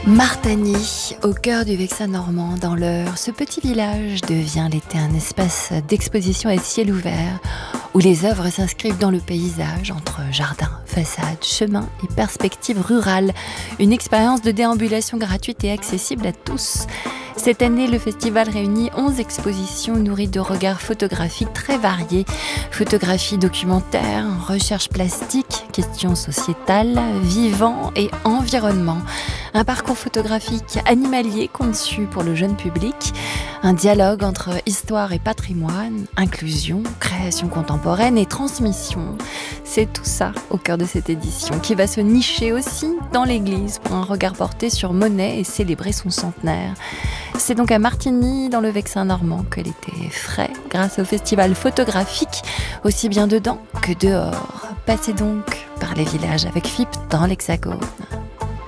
Martany, au cœur du Vexin normand, dans l'Eure, ce petit village devient l'été un espace d'exposition à ciel ouvert où les œuvres s'inscrivent dans le paysage entre jardins, façades, chemins et perspectives rurales. Une expérience de déambulation gratuite et accessible à tous. Cette année, le festival réunit 11 expositions nourries de regards photographiques très variés. Photographie documentaire, recherche plastique, questions sociétales, vivant et environnement. Un parcours photographique animalier conçu pour le jeune public. Un dialogue entre histoire et patrimoine, inclusion, création contemporaine et transmission. C'est tout ça au cœur de cette édition qui va se nicher aussi dans l'église pour un regard porté sur Monet et célébrer son centenaire. C'est donc à Martigny, dans le Vexin normand, que l'été est frais grâce au festival photographique, aussi bien dedans que dehors. Passez donc par les villages avec FIP dans l'Hexagone.